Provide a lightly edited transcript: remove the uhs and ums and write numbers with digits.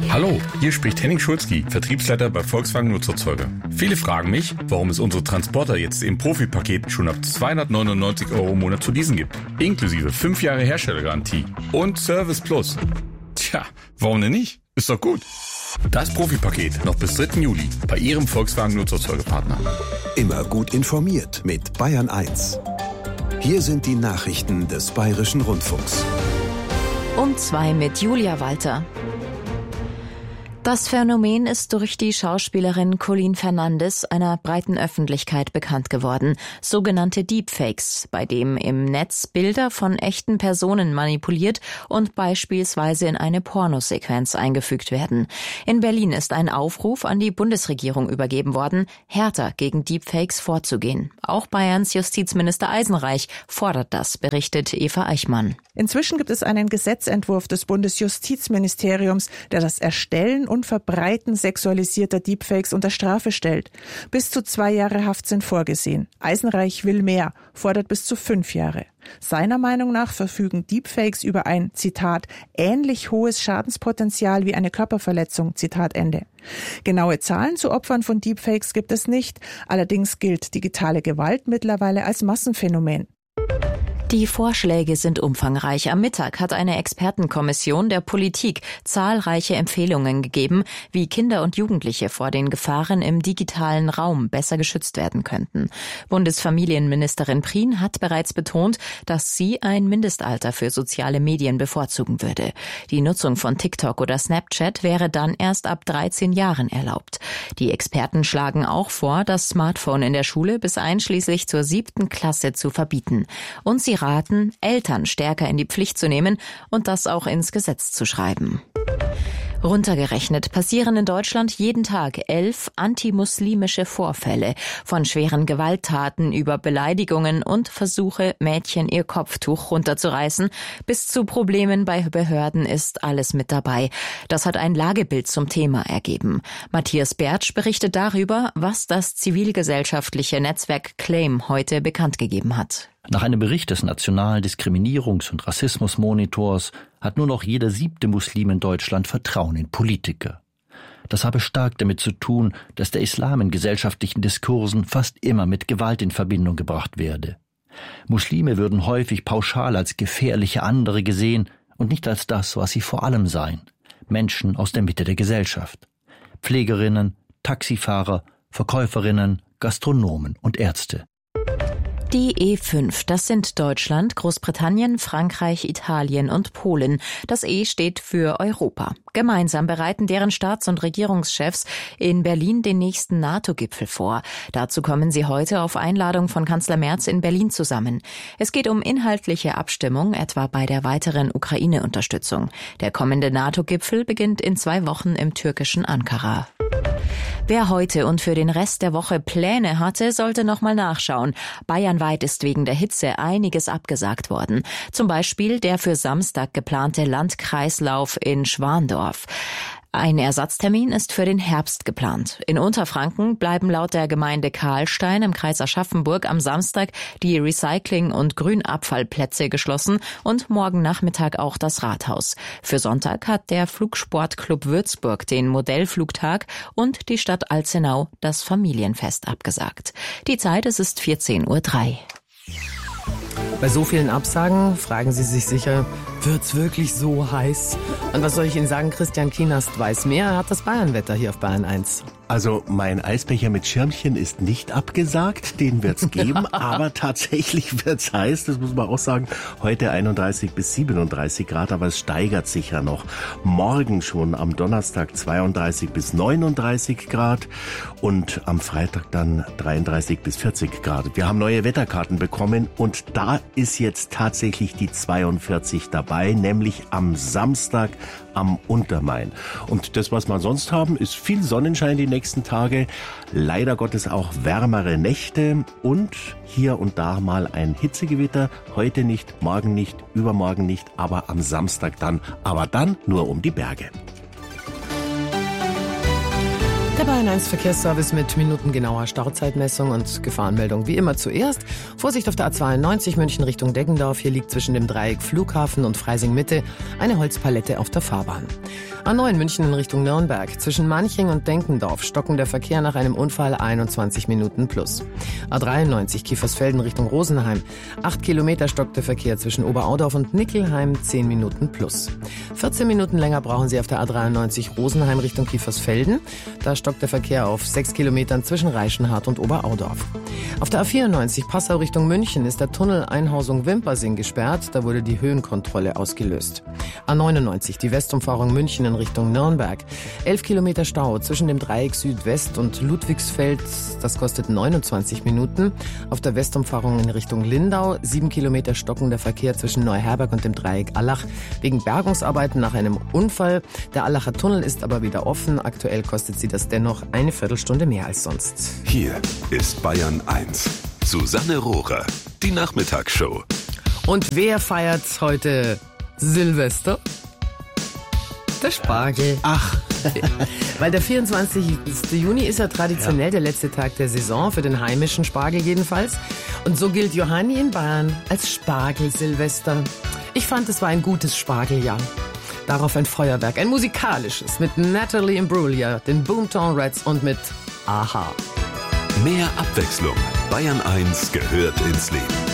Hallo, hier spricht Henning Schulzki, Vertriebsleiter bei Volkswagen Nutzerzeuger. Viele fragen mich, warum es unsere Transporter jetzt im Profipaket schon ab 299 € im Monat zu leasen gibt. Inklusive 5 Jahre Herstellergarantie und Service Plus. Tja, warum denn nicht? Ist doch gut. Das Profipaket noch bis 3. Juli bei Ihrem Volkswagen Nutzerzeugerpartner. Immer gut informiert mit Bayern 1. Hier sind die Nachrichten des Bayerischen Rundfunks. Um 2 mit Julia Walter. Das Phänomen ist durch die Schauspielerin Colleen Fernandes einer breiten Öffentlichkeit bekannt geworden. Sogenannte Deepfakes, bei dem im Netz Bilder von echten Personen manipuliert und beispielsweise in eine Pornosequenz eingefügt werden. In Berlin ist ein Aufruf an die Bundesregierung übergeben worden, härter gegen Deepfakes vorzugehen. Auch Bayerns Justizminister Eisenreich fordert das, berichtet Eva Eichmann. Inzwischen gibt es einen Gesetzentwurf des Bundesjustizministeriums, der das Erstellen und Verbreiten sexualisierter Deepfakes unter Strafe stellt. Bis zu 2 Jahre Haft sind vorgesehen. Eisenreich will mehr, fordert bis zu 5 Jahre. Seiner Meinung nach verfügen Deepfakes über ein, Zitat, ähnlich hohes Schadenspotenzial wie eine Körperverletzung, Zitat Ende. Genaue Zahlen zu Opfern von Deepfakes gibt es nicht. Allerdings gilt digitale Gewalt mittlerweile als Massenphänomen. Die Vorschläge sind umfangreich. Am Mittag hat eine Expertenkommission der Politik zahlreiche Empfehlungen gegeben, wie Kinder und Jugendliche vor den Gefahren im digitalen Raum besser geschützt werden könnten. Bundesfamilienministerin Prien hat bereits betont, dass sie ein Mindestalter für soziale Medien bevorzugen würde. Die Nutzung von TikTok oder Snapchat wäre dann erst ab 13 Jahren erlaubt. Die Experten schlagen auch vor, das Smartphone in der Schule bis einschließlich zur 7. Klasse zu verbieten. Und sie raten, Eltern stärker in die Pflicht zu nehmen und das auch ins Gesetz zu schreiben. Runtergerechnet passieren in Deutschland jeden Tag 11 antimuslimische Vorfälle, von schweren Gewalttaten über Beleidigungen und Versuche, Mädchen ihr Kopftuch runterzureißen, bis zu Problemen bei Behörden ist alles mit dabei. Das hat ein Lagebild zum Thema ergeben. Matthias Bertsch berichtet darüber, was das zivilgesellschaftliche Netzwerk Claim heute bekannt gegeben hat. Nach einem Bericht des Nationalen Diskriminierungs- und Rassismusmonitors hat nur noch jeder 7. Muslim in Deutschland Vertrauen in Politiker. Das habe stark damit zu tun, dass der Islam in gesellschaftlichen Diskursen fast immer mit Gewalt in Verbindung gebracht werde. Muslime würden häufig pauschal als gefährliche andere gesehen und nicht als das, was sie vor allem seien: Menschen aus der Mitte der Gesellschaft. Pflegerinnen, Taxifahrer, Verkäuferinnen, Gastronomen und Ärzte. Die E5, das sind Deutschland, Großbritannien, Frankreich, Italien und Polen. Das E steht für Europa. Gemeinsam bereiten deren Staats- und Regierungschefs in Berlin den nächsten NATO-Gipfel vor. Dazu kommen sie heute auf Einladung von Kanzler Merz in Berlin zusammen. Es geht um inhaltliche Abstimmung, etwa bei der weiteren Ukraine-Unterstützung. Der kommende NATO-Gipfel beginnt in 2 Wochen im türkischen Ankara. Wer heute und für den Rest der Woche Pläne hatte, sollte nochmal nachschauen. Bayernweit ist wegen der Hitze einiges abgesagt worden. Zum Beispiel der für Samstag geplante Landkreislauf in Schwandorf. Ein Ersatztermin ist für den Herbst geplant. In Unterfranken bleiben laut der Gemeinde Karlstein im Kreis Aschaffenburg am Samstag die Recycling- und Grünabfallplätze geschlossen und morgen Nachmittag auch das Rathaus. Für Sonntag hat der Flugsportclub Würzburg den Modellflugtag und die Stadt Alzenau das Familienfest abgesagt. Die Zeit, es ist 14:03 Uhr. Bei so vielen Absagen fragen Sie sich sicher, wird's wirklich so heiß? Und was soll ich Ihnen sagen? Christian Kienast weiß mehr. Er hat das Bayernwetter hier auf Bayern 1. Also mein Eisbecher mit Schirmchen ist nicht abgesagt, den wird's geben, aber tatsächlich wird's heiß, das muss man auch sagen. Heute 31 bis 37 Grad, aber es steigert sich ja noch. Morgen schon am Donnerstag 32 bis 39 Grad und am Freitag dann 33 bis 40 Grad. Wir haben neue Wetterkarten bekommen und da ist jetzt tatsächlich die 42 dabei, nämlich am Samstag am Untermain. Und das, was wir sonst haben, ist viel Sonnenschein die nächsten Tage, leider Gottes auch wärmere Nächte und hier und da mal ein Hitzegewitter. Heute nicht, morgen nicht, übermorgen nicht, aber am Samstag dann. Aber dann nur um die Berge. Der Bayern 1 Verkehrsservice mit minutengenauer Startzeitmessung und Gefahrenmeldung. Wie immer zuerst. Vorsicht auf der A92 München Richtung Deggendorf. Hier liegt zwischen dem Dreieck Flughafen und Freising Mitte eine Holzpalette auf der Fahrbahn. A9 München in Richtung Nürnberg. Zwischen Manching und Denkendorf stocken der Verkehr nach einem Unfall 21 Minuten plus. A93 Kiefersfelden Richtung Rosenheim. 8 Kilometer stockt der Verkehr zwischen Oberaudorf und Nickelheim 10 Minuten plus. 14 Minuten länger brauchen Sie auf der A93 Rosenheim Richtung Kiefersfelden. Da stockt der Verkehr auf 6 Kilometern zwischen Reichenhart und Oberaudorf. Auf der A94 Passau Richtung München ist der Tunnel Einhausung Wimpersing gesperrt. Da wurde die Höhenkontrolle ausgelöst. A99 die Westumfahrung München in Richtung Nürnberg. 11 Kilometer Stau zwischen dem Dreieck Südwest und Ludwigsfeld. Das kostet 29 Minuten. Auf der Westumfahrung in Richtung Lindau 7 Kilometer stockender Verkehr zwischen Neuherberg und dem Dreieck Allach wegen Bergungsarbeiten nach einem Unfall. Der Allacher Tunnel ist aber wieder offen. Aktuell kostet sie das dennoch eine Viertelstunde mehr als sonst. Hier ist Bayern 1. Susanne Rohrer, die Nachmittagsshow. Und wer feiert heute Silvester? Der Spargel. Ach. Weil der 24. Juni ist ja traditionell der letzte Tag der Saison, für den heimischen Spargel jedenfalls. Und so gilt Johanni in Bayern als Spargel-Silvester. Ich fand, es war ein gutes Spargeljahr. Darauf ein Feuerwerk, ein musikalisches, mit Natalie Imbruglia, den Boomtown Rats und mit Aha. Mehr Abwechslung. Bayern 1 gehört ins Leben.